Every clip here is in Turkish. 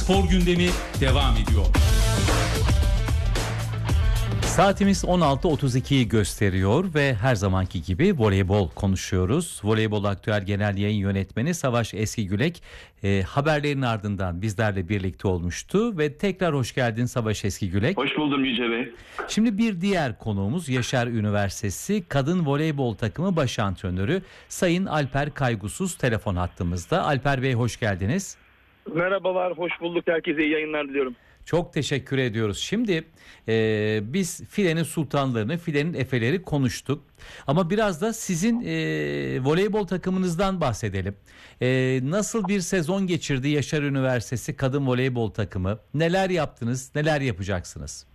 Spor gündemi devam ediyor. Saatimiz 16.32'yi gösteriyor ve her zamanki gibi voleybol konuşuyoruz. Voleybol Aktüel Genel Yayın Yönetmeni Savaş Eskigülek haberlerin ardından bizlerle birlikte olmuştu ve tekrar hoş geldin Savaş Eskigülek. Hoş buldum Yüce Bey. Şimdi bir diğer konuğumuz Yaşar Üniversitesi Kadın Voleybol Takımı Baş Antrenörü Sayın Alper Kaygusuz telefon hattımızda. Alper Bey hoş geldiniz. Merhabalar, hoş bulduk. Herkese iyi yayınlar diliyorum. Çok teşekkür ediyoruz. Şimdi biz filenin sultanlarını, filenin efeleri konuştuk. Ama biraz da sizin voleybol takımınızdan bahsedelim. Nasıl bir sezon geçirdi Yaşar Üniversitesi Kadın Voleybol Takımı? Neler yaptınız, neler yapacaksınız?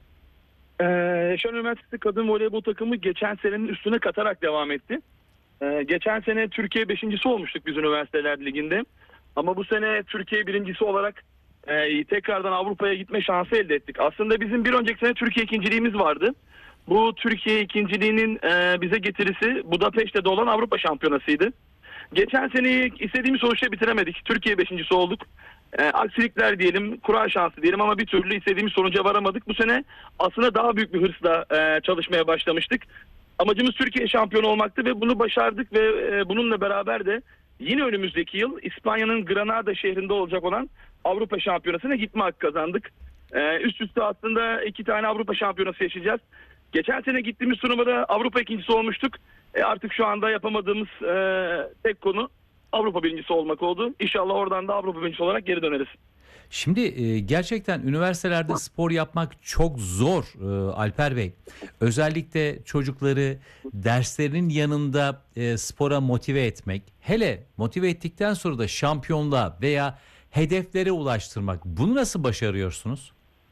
Yaşar Üniversitesi Kadın Voleybol Takımı geçen senenin üstüne katarak devam etti. Geçen sene Türkiye 5.'si olmuştuk biz Üniversiteler Ligi'nde. Ama bu sene Türkiye 1.'si olarak tekrardan Avrupa'ya gitme şansı elde ettik. Aslında bizim bir önceki sene Türkiye ikinciliğimiz vardı. Bu Türkiye ikinciliğinin bize getirisi Budapeşte'de olan Avrupa Şampiyonası'ydı. Geçen seneyi istediğimiz sonuçta bitiremedik. Türkiye 5.'si olduk. Aksilikler diyelim, kura şansı diyelim ama bir türlü istediğimiz sonuca varamadık. Bu sene aslında daha büyük bir hırsla çalışmaya başlamıştık. Amacımız Türkiye şampiyonu olmaktı ve bunu başardık ve bununla beraber de yine önümüzdeki yıl İspanya'nın Granada şehrinde olacak olan Avrupa Şampiyonası'na gitme hakkı kazandık. Üst üste aslında 2 tane Avrupa Şampiyonası yaşayacağız. Geçen sene gittiğimiz turnuvada Avrupa ikincisi olmuştuk. Artık şu anda yapamadığımız tek konu Avrupa birincisi olmak oldu. İnşallah oradan da Avrupa birincisi olarak geri döneriz. Şimdi gerçekten üniversitelerde spor yapmak çok zor Alper Bey. Özellikle çocukları derslerinin yanında spora motive etmek, hele motive ettikten sonra da şampiyonluğa veya hedeflere ulaştırmak. Bunu nasıl başarıyorsunuz?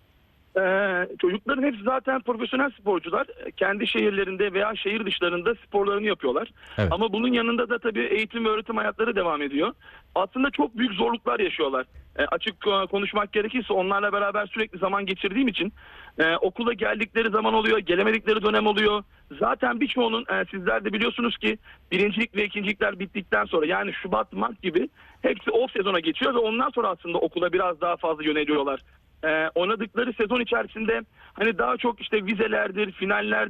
Çocukların hepsi zaten profesyonel sporcular. Kendi şehirlerinde veya şehir dışlarında sporlarını yapıyorlar. Evet. Ama bunun yanında da tabii eğitim ve öğretim hayatları devam ediyor. Aslında çok büyük zorluklar yaşıyorlar. Açık konuşmak gerekirse onlarla beraber sürekli zaman geçirdiğim için okula geldikleri zaman oluyor, gelemedikleri dönem oluyor. Zaten birçoğunun sizler de biliyorsunuz ki birincilik ve ikincilikler bittikten sonra yani Şubat, Mart gibi hepsi off sezona geçiyor ve ondan sonra aslında okula biraz daha fazla yöneliyorlar. Oynadıkları sezon içerisinde hani daha çok işte vizelerdir, finaller